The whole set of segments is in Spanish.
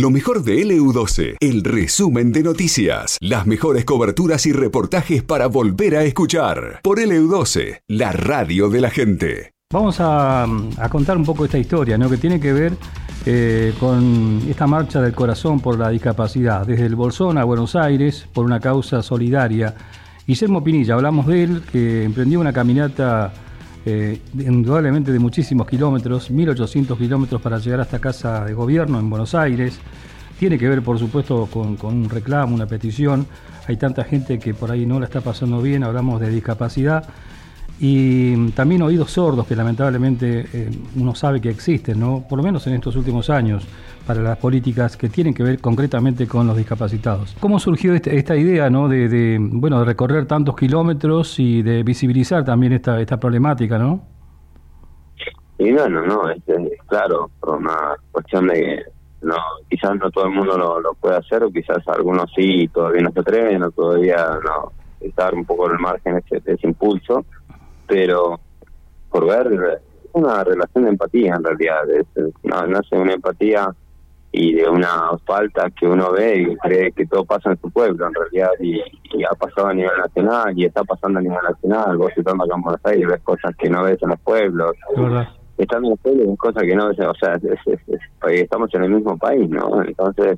Lo mejor de LU12, el resumen de noticias, las mejores coberturas y reportajes para volver a escuchar. Por LU12, la radio de la gente. Vamos a contar un poco esta historia, ¿no? Que tiene que ver con esta marcha del corazón por la discapacidad, desde el Bolsón a Buenos Aires, por una causa solidaria. Guillermo Pinilla, hablamos de él, que emprendió una caminata indudablemente de muchísimos kilómetros, 1800 kilómetros para llegar hasta Casa de Gobierno en Buenos Aires. Tiene que ver, por supuesto, con un reclamo, una petición. Hay tanta gente que por ahí no la está pasando bien, hablamos de discapacidad. Y también oídos sordos que lamentablemente uno sabe que existen, ¿no? Por lo menos en estos últimos años, para las políticas que tienen que ver concretamente con los discapacitados. ¿Cómo surgió esta idea, ¿no? de recorrer tantos kilómetros y de visibilizar también esta problemática, ¿no? Y bueno, claro, por una cuestión de que quizás no todo el mundo lo puede hacer, o quizás algunos sí todavía no se atreven, o todavía no, estar un poco al margen de ese impulso, pero por ver una relación de empatía en realidad, nace una empatía y de una falta que uno ve y cree que todo pasa en su pueblo en realidad, y ha pasado a nivel nacional y está pasando a nivel nacional. Vos estando acá en Buenos Aires ves cosas que no ves en los pueblos, estando en los pueblos ves cosas que no ves, o sea, estamos en el mismo país, ¿no? Entonces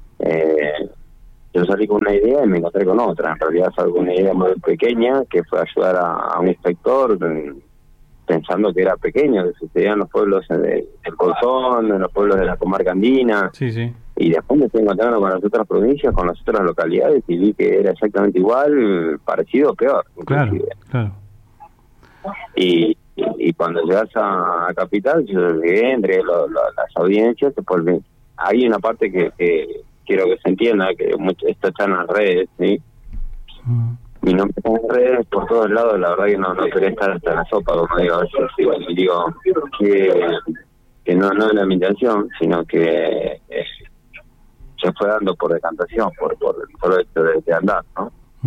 yo salí con una idea y me encontré con otra. En realidad fue una idea muy pequeña, que fue ayudar a un inspector, pensando que era pequeño, que sucedía en los pueblos del Bolsón, en los pueblos de la comarca andina. Sí, sí. Y después me estoy encontrando con las otras provincias, con las otras localidades, y vi que era exactamente igual, parecido o peor. Claro. Y cuando llegas a Capital, yo llegué, entregué las audiencias, después hay una parte que quiero que se entienda, que esto está en las redes, ¿sí? Mi nombre está en las redes por todos lados, la verdad que no quería estar hasta en la sopa, como digo, a veces digo que no era mi intención, sino que se fue dando por decantación, por el hecho de andar, ¿no?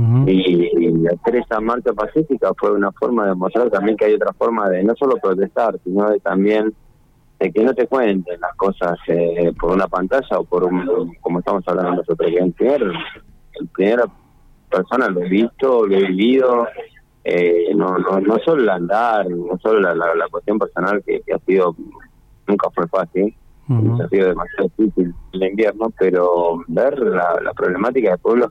Y hacer esa marcha pacífica fue una forma de mostrar también que hay otra forma de no solo protestar, sino de también de que no te cuenten las cosas por una pantalla o como estamos hablando nosotros, que en primera persona lo he visto, lo he vivido, no solo el andar, no solo la cuestión personal que ha sido, nunca fue fácil, ha sido demasiado difícil el invierno, pero ver la problemática de pueblos,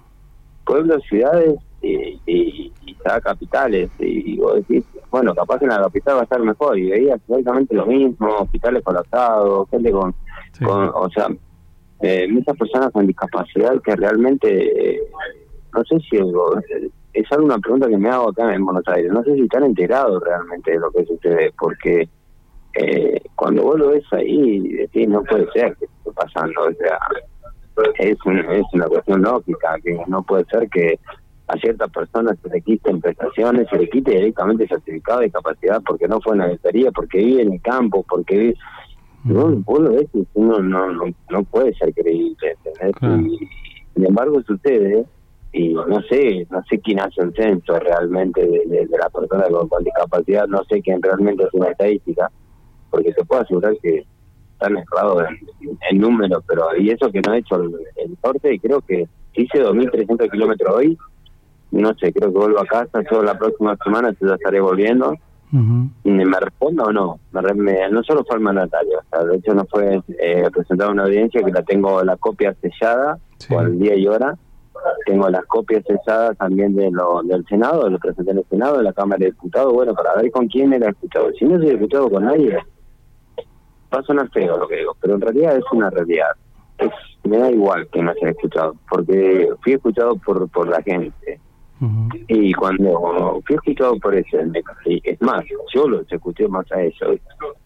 ciudades y capitales, y vos decís, bueno, capaz en la capital va a estar mejor, y veía exactamente lo mismo, hospitales colapsados, gente con o sea, muchas personas con discapacidad que realmente, no sé si es alguna pregunta que me hago acá en Buenos Aires, no sé si están enterados realmente de lo que sucede, porque cuando vos lo ves ahí, decís, no puede ser que esté pasando, o sea, es una cuestión lógica, que no puede ser que a ciertas personas se le quiten prestaciones, se le quite directamente el certificado de discapacidad porque no fue en la vetería, porque vive en el campo, porque vive... Vos lo ves y uno no puede ser creíble, ¿entendés? Claro. Y sin embargo sucede, y no sé quién hace el censo realmente de la persona con discapacidad, no sé quién realmente hace una estadística, porque te puedo asegurar que están errados en números, pero y eso que no he hecho el corte, y creo que hice 2.300 kilómetros hoy, no sé, creo que vuelvo a casa, yo la próxima semana ya estaré volviendo, y me responda o no, no solo fue el mandatario, o sea, de hecho no fue presentar una audiencia, que la tengo la copia sellada, por el día y hora, tengo las copias selladas también del Senado, lo presenté en el Senado, en la Cámara de Diputados, bueno, para ver con quién era escuchado, si no soy escuchado con nadie, va a sonar feo lo que digo, pero en realidad es una realidad. Me da igual que no sea escuchado, porque fui escuchado por la gente. Y cuando fui escuchado por eso, es más, yo los escuché más a ellos.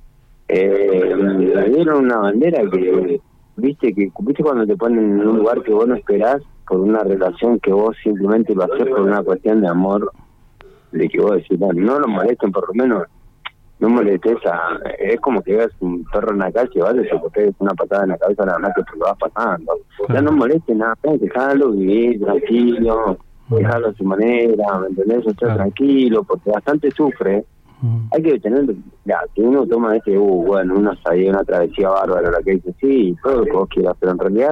Me dieron una bandera que, viste cuando te ponen en un lugar que vos no esperás, por una relación que vos simplemente lo haces por una cuestión de amor, de que vos decís, no lo molesten, por lo menos no molestes es como que veas un perro en la calle, ¿vale? Se te pegues una patada en la cabeza nada más que te lo vas pasando. Ya no molestes nada, dejalo vivir tranquilo, dejarlo a su manera, ¿me entendés? Estar tranquilo, porque bastante sufre Hay que tener, ya, si uno toma bueno, una salida, una travesía bárbara, la que dice, sí, todo lo que vos quieras, pero en realidad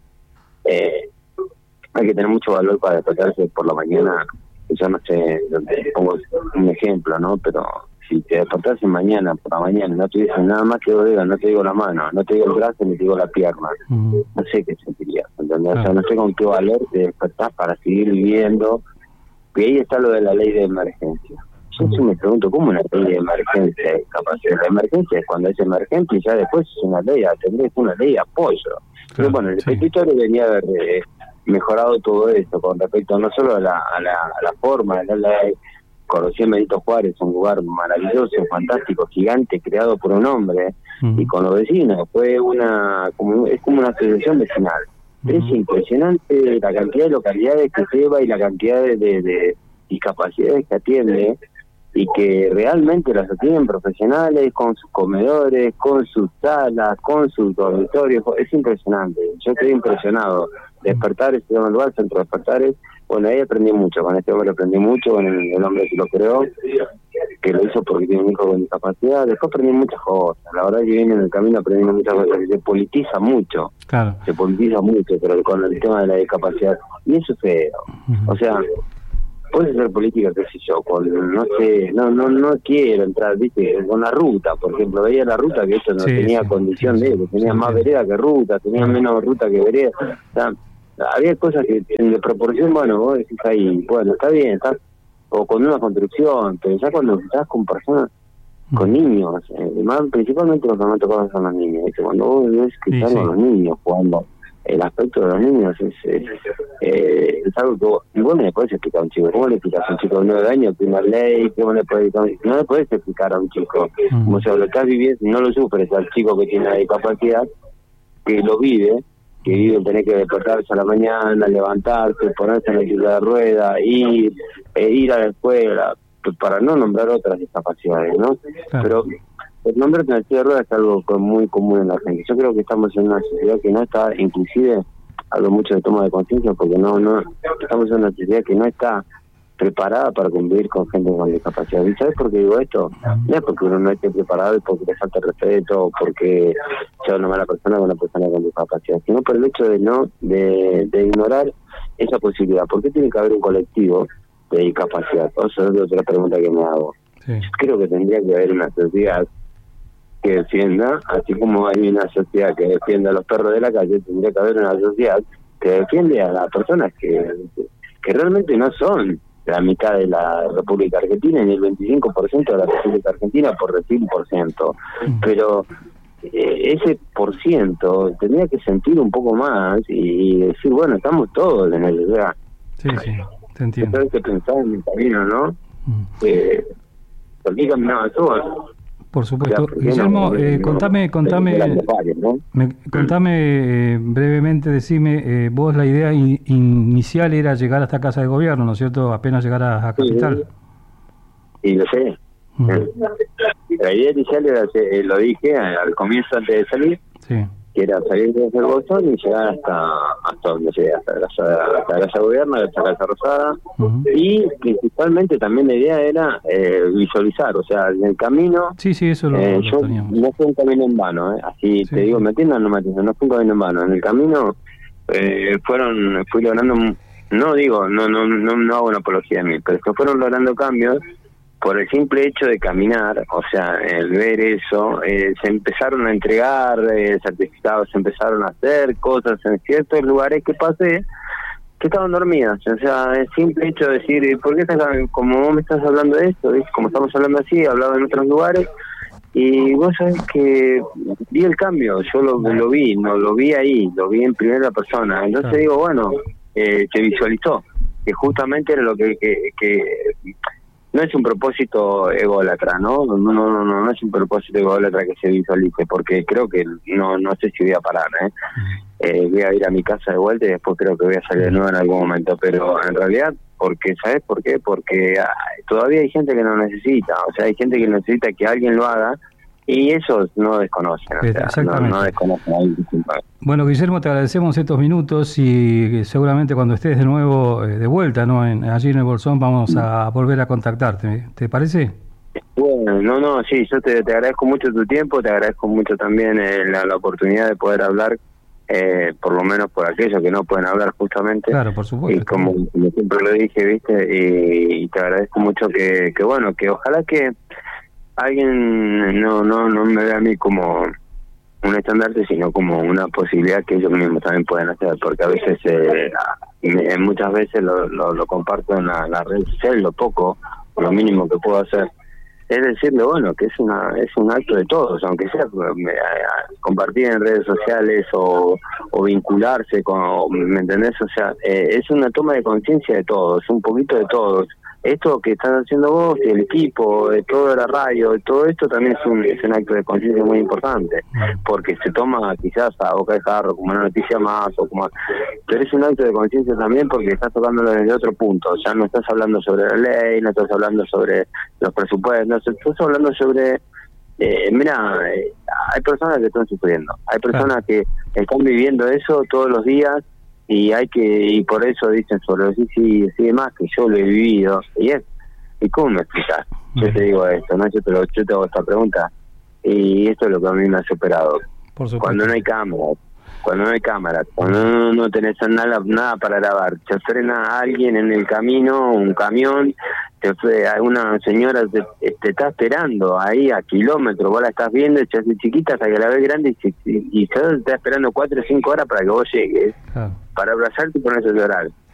hay que tener mucho valor para despertarse por la mañana. Yo no sé, pongo un ejemplo, ¿no? Pero si te despertase mañana, por la mañana, no te dicen nada más que bodega, no te digo la mano, no te digo el brazo, ni te digo la pierna, no sé qué sentirías, ¿entendés? O sea, no sé con qué valor te despertás para seguir viviendo. Y ahí está lo de la ley de emergencia. Yo me pregunto, ¿cómo una ley de emergencia es capacidad? La emergencia es cuando es emergente y ya después es una ley a atender, es una ley de apoyo. Pero bueno, el petito debería haber mejorado todo esto con respecto no solo a la forma, de la ley. Conocí a Benito Juárez, un lugar maravilloso, fantástico, gigante, creado por un hombre, y con los vecinos. Fue es como una asociación vecinal. Es impresionante la cantidad de localidades que lleva y la cantidad de discapacidades que atiende, y que realmente las atienden profesionales, con sus comedores, con sus salas, con sus dormitorios. Es impresionante. Yo estoy impresionado. Despertares, se llama el lugar, Centro Despertares. Bueno, ahí aprendí mucho, con este hombre aprendí mucho, con el hombre que lo creó, que lo hizo porque tiene un hijo con discapacidad. Después aprendí muchas cosas, la verdad que viene en el camino aprendiendo muchas cosas, que se politiza mucho, pero con el tema de la discapacidad, y eso es feo. O sea, puede ser política, qué sé yo, no sé, no quiero entrar, viste, con la ruta, por ejemplo, veía la ruta que eso no tenía condición de, tenía más vereda que ruta, tenía menos ruta que vereda, o sea, había cosas que en proporción, bueno, vos decís ahí, bueno, está bien, está, o con una construcción, pero ya cuando estás con personas, con niños, más principalmente los que me han tocado son los niños, ¿viste? Cuando vos ves que están los niños jugando, el aspecto de los niños es algo que vos no le podés explicar a un chico. ¿Cómo le explicas a un chico de 9 años que una ley? ¿Cómo le podés, no le podés explicar a un chico? Como si lo estás viviendo, no lo sufres al chico que tiene la discapacidad, que lo vive, tener que despertarse a la mañana, levantarse, ponerse en la silla de ruedas, ir a la escuela, para no nombrar otras discapacidades, ¿no? Pero el nombre de la silla de ruedas es algo muy común en la gente. Yo creo que estamos en una sociedad que no está, inclusive, hablo mucho de toma de conciencia, porque no estamos en una sociedad que no está preparada para convivir con gente con discapacidad. ¿Y sabes por qué digo esto? No es porque uno no esté preparado y porque le falta respeto, o porque sea una mala persona con una persona con discapacidad, sino por el hecho de ignorar esa posibilidad. ¿Por qué tiene que haber un colectivo de discapacidad? Esa es otra pregunta que me hago. Yo creo que tendría que haber una sociedad que defienda, así como hay una sociedad que defiende a los perros de la calle, tendría que haber una sociedad que defiende a las personas que realmente no son la mitad de la República Argentina ni el 25% de la República Argentina, por decir 1%, pero ese por ciento tendría que sentir un poco más y decir, bueno, estamos todos en el lugar. Sí, te entiendo. Hay que pensar en el camino, ¿no? Porque caminaba todo. Por supuesto. Guillermo, contame brevemente, decime, vos la idea inicial era llegar hasta Casa de Gobierno, ¿no es cierto? Apenas llegar a Capital. Sí, lo sé. La idea inicial era, lo dije al comienzo antes de salir, que era salir desde el Bolsón y llegar hasta donde llegué, hasta la Casa de Gobierno, hasta la Casa Rosada, y principalmente también la idea era visualizar, o sea, en el camino, eso yo no fue un camino en vano, así te digo, ¿me entiendes o no me entiendes? No fue un camino en vano, en el camino fui logrando, no hago una apología de mí, pero es que fueron logrando cambios por el simple hecho de caminar, o sea, el ver eso, se empezaron a entregar certificados, se empezaron a hacer cosas en ciertos lugares que pasé, que estaban dormidas. O sea, el simple hecho de decir, ¿por qué como vos me estás hablando de esto? ¿Ves? Como estamos hablando así, hablaba en otros lugares, y vos sabés que vi el cambio, yo lo vi, no lo vi ahí, lo vi en primera persona. Entonces digo, bueno, se visualizó, que justamente era lo que no es un propósito ególatra, ¿no? No es un propósito ególatra que se visualice, porque creo que no sé si voy a parar, voy a ir a mi casa de vuelta y después creo que voy a salir de nuevo en algún momento, pero en realidad, ¿sabes por qué? Porque todavía hay gente que no necesita, o sea, hay gente que necesita que alguien lo haga, y esos no desconocen, o sea, no desconocen a alguien. Bueno, Guillermo, te agradecemos estos minutos y seguramente cuando estés de nuevo de vuelta, ¿no? Allí en el Bolsón vamos a volver a contactarte. ¿Te parece? Bueno, no, sí, yo te agradezco mucho tu tiempo, te agradezco mucho también la oportunidad de poder hablar, por lo menos por aquellos que no pueden hablar justamente. Claro, por supuesto. Y como siempre lo dije, viste, y te agradezco mucho que bueno, que ojalá que alguien no me vea a mí como un estandarte, sino como una posibilidad que ellos mismos también pueden hacer, porque a veces, muchas veces lo comparto en la red social, lo poco, o lo mínimo que puedo hacer, es decirle, bueno, que es un acto de todos, aunque sea compartir en redes sociales o vincularse con, ¿me entendés? O sea, es una toma de conciencia de todos, un poquito de todos. Esto que estás haciendo vos, el equipo, todo la radio, todo esto también es un acto de conciencia muy importante, porque se toma quizás a boca de jarro como una noticia más, pero es un acto de conciencia también porque estás tocándolo desde otro punto. Ya no estás hablando sobre la ley, no estás hablando sobre los presupuestos, estás hablando sobre... hay personas que están sufriendo, hay personas que están viviendo eso todos los días, y por eso dicen sobre sí demás, que yo lo he vivido. ¿Y cómo me explicas? Yo te digo esto, ¿no? Yo te hago esta pregunta, y esto es lo que a mí me ha superado. Por supuesto. Cuando no hay cámaras, cuando no tenés nada para grabar, te frena a alguien en el camino, un camión, una señora te está esperando ahí a kilómetros, vos la estás viendo, se hace chiquita hasta que la ves grande y te está esperando 4 o 5 horas para que vos llegues, para abrazarte y ponerse a llorar.